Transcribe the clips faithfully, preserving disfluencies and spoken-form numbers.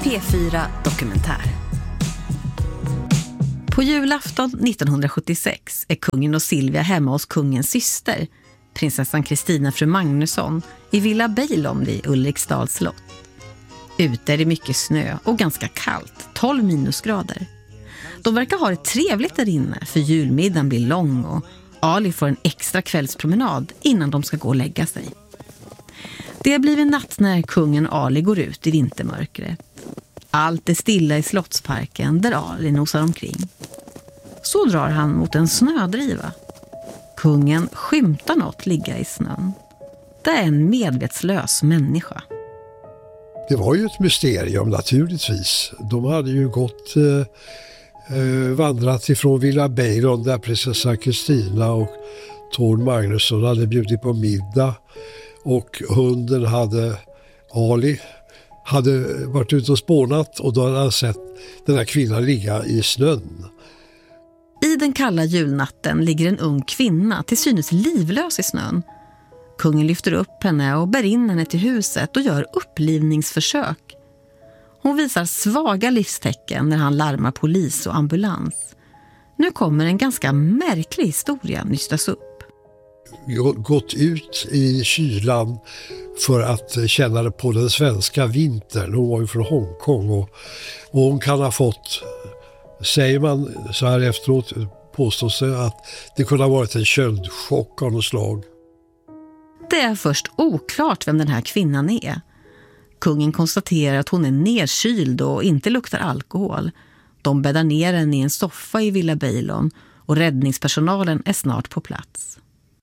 P fyra Dokumentär. På julafton nittonhundrasjuttiosex är kungen och Silvia hemma hos kungens syster, prinsessan Kristina fru Magnusson, i Villa Bejlon vid Ulriksdals slott. Ute är det mycket snö och ganska kallt, tolv minusgrader. De verkar ha det trevligt där inne, för julmiddagen blir lång och Ali får en extra kvällspromenad innan de ska gå och lägga sig. Det har blivit natt när kungen Ali går ut i vintermörkret. Allt är stilla i slottsparken där Ali nosar omkring. Så drar han mot en snödriva. Kungen skymtar något ligga i snön. Det är en medvetslös människa. Det var ju ett mysterium naturligtvis. De hade ju gått eh, vandrat ifrån Villa Bejlon där prinsessa Kristina och Torn Magnusson hade bjudit på middag. Och hunden hade, Ali, hade varit ute och spånat och då hade han sett den här kvinnan ligga i snön. I den kalla julnatten ligger en ung kvinna till synes livlös i snön. Kungen lyfter upp henne och bär in henne till huset och gör upplivningsförsök. Hon visar svaga livstecken när han larmar polis och ambulans. Nu kommer en ganska märklig historia nystas upp. Gått ut i kylan för att känna på den svenska vintern. Hon var ju från Hongkong och, och hon kan ha fått, säger man så här efteråt, påstås det att det kunde ha varit en köldchock av något slag. Det är först oklart vem den här kvinnan är. Kungen konstaterar att hon är nedkyld och inte luktar alkohol. De bäddar ner henne i en soffa i Villa Bejlon och räddningspersonalen är snart på plats.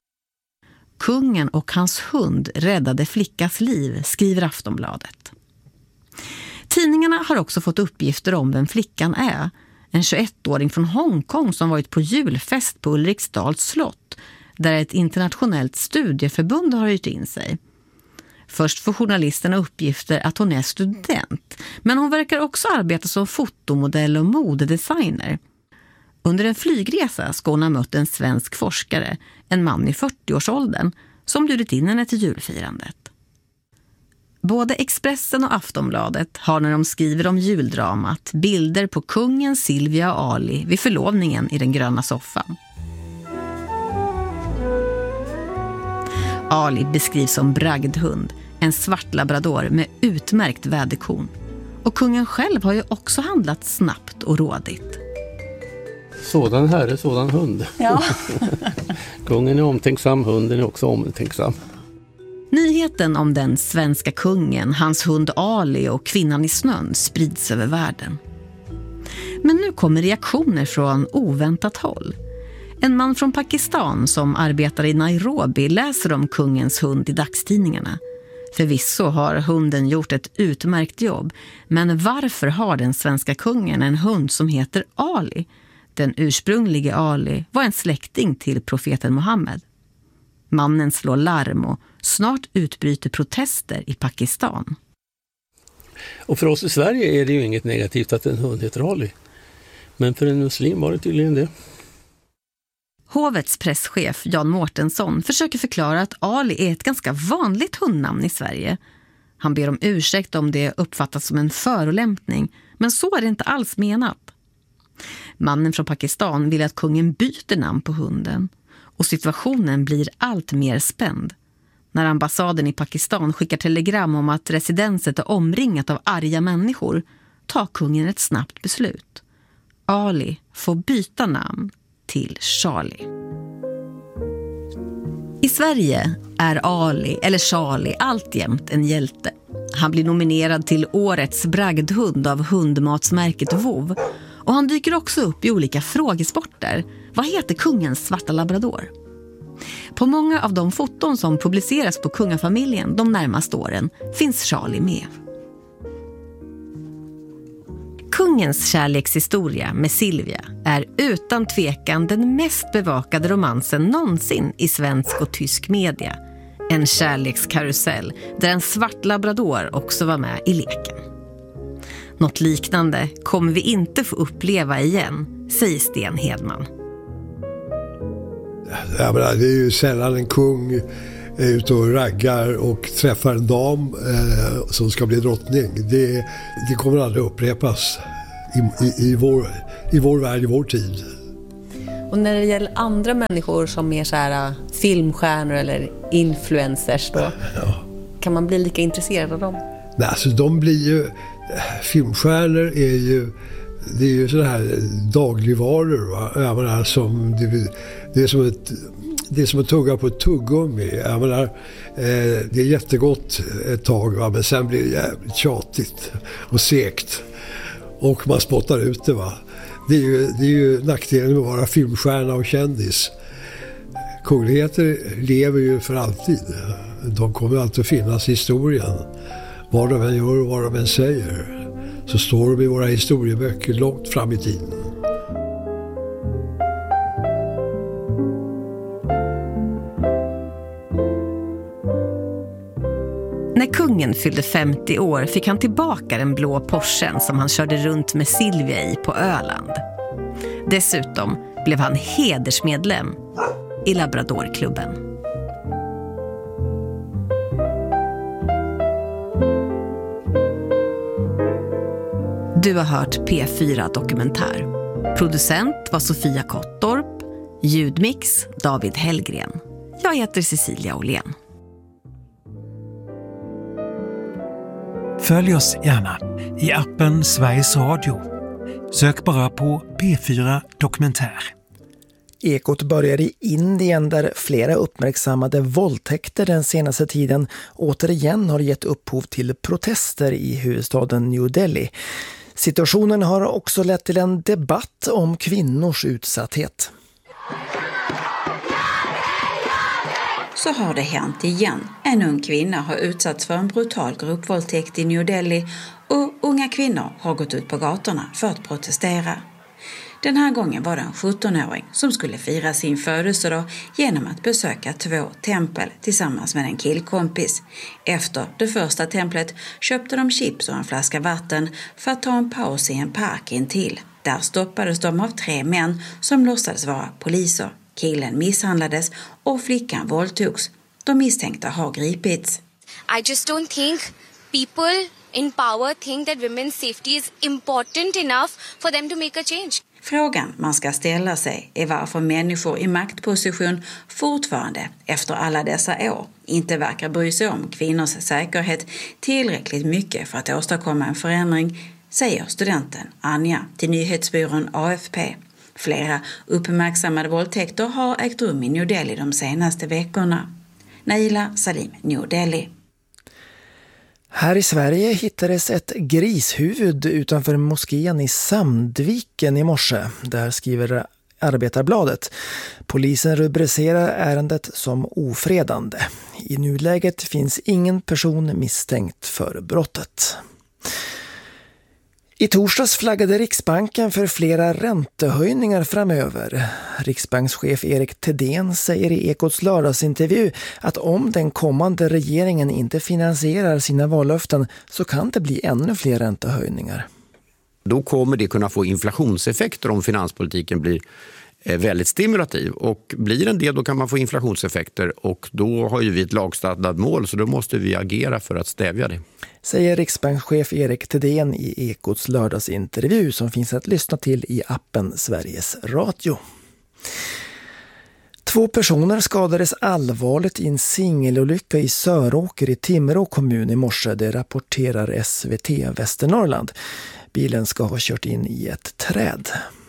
Kungen och hans hund räddade flickas liv, skriver Aftonbladet. Tidningarna har också fått uppgifter om vem flickan är. En tjugoettåring från Hongkong som varit på julfest på Ulriksdals slott, där ett internationellt studieförbund har hyrt in sig. Först får journalisterna uppgifter att hon är student, men hon verkar också arbeta som fotomodell och modedesigner. Under en flygresa ska hon ha mött en svensk forskare, en man i fyrtioårsåldern, som bjudit in henne till julfirandet. Både Expressen och Aftonbladet har när de skriver om juldramat bilder på kungen, Silvia och Ali vid förlovningen i den gröna soffan. Ali beskrivs som bragdhund, en svart labrador med utmärkt väderkorn. Och kungen själv har ju också handlat snabbt och rådigt. Sådan herre, sådan hund. Ja. Kungen är omtänksam, hunden är också omtänksam. Nyheten om den svenska kungen, hans hund Ali och kvinnan i snön sprids över världen. Men nu kommer reaktioner från oväntat håll. En man från Pakistan som arbetar i Nairobi läser om kungens hund i dagstidningarna. Förvisso har hunden gjort ett utmärkt jobb, men varför har den svenska kungen en hund som heter Ali? Den ursprunglige Ali var en släkting till profeten Muhammed. Mannen slår larm och snart utbryter protester i Pakistan. Och för oss i Sverige är det ju inget negativt att en hund heter Ali. Men för en muslim var det tydligen det. Hovets presschef Jan Mårtensson försöker förklara att Ali är ett ganska vanligt hundnamn i Sverige. Han ber om ursäkt om det uppfattas som en förolämpning, men så är det inte alls menat. Mannen från Pakistan vill att kungen byter namn på hunden och situationen blir allt mer spänd. När ambassaden i Pakistan skickar telegram om att residenset är omringat av arga människor tar kungen ett snabbt beslut. Ali får byta namn till Charlie. I Sverige är Ali, eller Charlie, alltjämt en hjälte. Han blir nominerad till årets bragdhund av hundmatsmärket Vov. Och han dyker också upp i olika frågesporter. Vad heter kungens svarta labrador? På många av de foton som publiceras på kungafamiljen de närmaste åren finns Charlie med. Kungens kärlekshistoria med Silvia är utan tvekan den mest bevakade romansen någonsin i svensk och tysk media. En kärlekskarusell där en svart labrador också var med i leken. Något liknande kommer vi inte få uppleva igen, säger Sten Hedman. Ja, men det är ju sällan en kung är ute och raggar och träffar en dam eh, som ska bli drottning. Det, det kommer aldrig upprepas i, i, i, vår, i vår värld, i vår tid. Och när det gäller andra människor som är så här filmstjärnor eller influencers då, ja. Kan man bli lika intresserad av dem? Nej, alltså de blir ju, filmstjärnor är ju, det är ju sådana här dagligvaror, va? Jag menar, som, det, det är som ett, det är som att tugga på ett tuggummi. Jag menar, eh, det är jättegott ett tag, va? Men sen blir det jävligt tjatigt och segt. Och man spottar ut det, va. Det är ju, det är ju nackdelen med att vara filmstjärna och kändis. Kungligheter lever ju för alltid. De kommer alltid att finnas i historien. Vad de än gör och vad de än säger, så står de i våra historieböcker långt fram i tiden. När kungen fyllde femtio år fick han tillbaka den blå Porschen som han körde runt med Silvia i på Öland. Dessutom blev han hedersmedlem i Labradorklubben. Du har hört P fyra Dokumentär. Producent var Sofia Kottorp, ljudmix David Hellgren. Jag heter Cecilia Åhlén. Följ oss gärna i appen Sveriges Radio. Sök bara på P fyra Dokumentär. Ekot börjar i Indien där flera uppmärksammade våldtäkter den senaste tiden återigen har gett upphov till protester i huvudstaden New Delhi. Situationen har också lett till en debatt om kvinnors utsatthet. Så har det hänt igen. En ung kvinna har utsatts för en brutal gruppvåldtäkt i New Delhi och unga kvinnor har gått ut på gatorna för att protestera. Den här gången var det en sjuttonåring som skulle fira sin födelsedag genom att besöka två tempel tillsammans med en killkompis. Efter det första templet köpte de chips och en flaska vatten för att ta en paus i en park intill. Där stoppades de av tre män som låtsades vara poliser. Killen misshandlades och flickan våldtogs. De misstänkta har gripits. I just don't think people in power think that women's safety is important enough for them to make a change. Frågan man ska ställa sig är varför människor i maktposition fortfarande efter alla dessa år inte verkar bry sig om kvinnors säkerhet tillräckligt mycket för att åstadkomma en förändring, säger studenten Anja till nyhetsbyrån A F P. Flera uppmärksammade våldtäkter har ägt rum i New Delhi de senaste veckorna. Naila Salim, New Delhi. Här i Sverige hittades ett grishuvud utanför moskén i Sandviken i morse. Där skriver Arbetarbladet. Polisen rubricerar ärendet som ofredande. I nuläget finns ingen person misstänkt för brottet. I torsdags flaggade Riksbanken för flera räntehöjningar framöver. Riksbankschef Erik Thedéen säger i Ekots lördagsintervju att om den kommande regeringen inte finansierar sina vallöften så kan det bli ännu fler räntehöjningar. Då kommer det kunna få inflationseffekter om finanspolitiken blir väldigt stimulativ. Och blir den det, då kan man få inflationseffekter och då har ju vi ett lagstadgat mål, så då måste vi agera för att stävja det. Säger Riksbankschef Erik Thedéen i Ekots lördagsintervju som finns att lyssna till i appen Sveriges Radio. Två personer skadades allvarligt i en singelolycka i Söråker i Timrå kommun i morse, det rapporterar S V T Västernorrland. Bilen ska ha kört in i ett träd.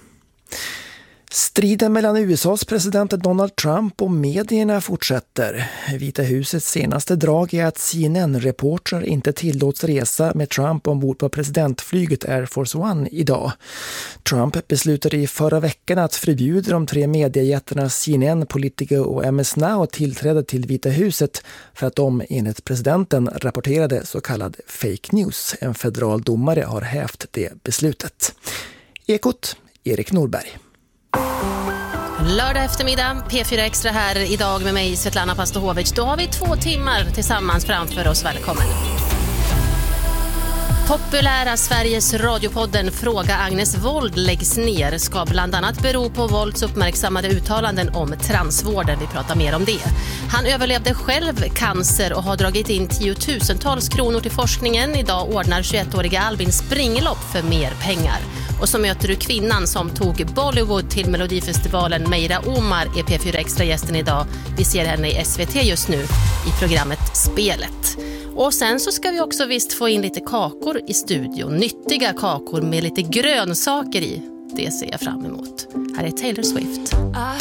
Striden mellan U S A:s president Donald Trump och medierna fortsätter. Vita husets senaste drag är att C N N-reportrar inte tillåts resa med Trump ombord på presidentflyget Air Force One idag. Trump beslutade i förra veckan att förbjuda de tre mediejättarna C N N, Politico och M S Now att tillträda till Vita huset för att de enligt presidenten rapporterade så kallad fake news. En federal domare har hävt det beslutet. Ekot, Erik Norberg. Lördag eftermiddag, P fyra Extra här idag med mig Svetlana Pastohovic. Då har vi två timmar tillsammans framför oss. Välkommen! Populära Sveriges radiopodden Fråga Agnes Wold läggs ner ska bland annat bero på Wolds uppmärksammade uttalanden om transvården. Vi pratar mer om det. Han överlevde själv cancer och har dragit in tiotusentals kronor till forskningen. Idag ordnar tjugoettåriga Albin springlopp för mer pengar. Och så möter du kvinnan som tog Bollywood till Melodifestivalen. Meira Omar är P fyra Extra-gästen idag. Vi ser henne i S V T just nu i programmet Spelet. Och sen så ska vi också visst få in lite kakor i studion. Nyttiga kakor med lite grönsaker i. Det ser jag fram emot. Här är Taylor Swift. I